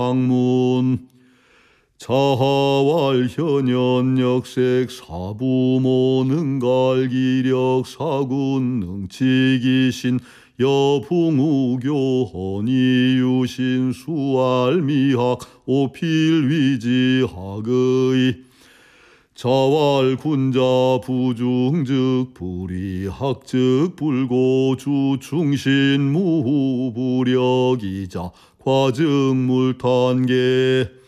학문 자하왈 현현 역색 사부모 능갈 기력 사군 능치기신 여풍우교 헌이유신 수알미학 오필위지학의 자왈 군자 부중즉 불이학즉 불고주 충신 무후부력이자 과증물탄계